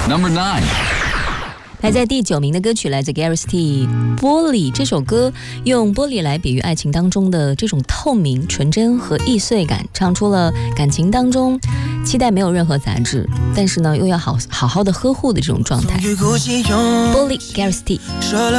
Number 9. 排在第9名的歌曲来自 Gareth T 玻璃。这首歌用玻璃来比喻爱情当中的这种透明、纯真和易碎感，唱出了感情当中期待没有任何杂质，但是呢又要好好的呵护的这种状态。玻璃 Gareth T。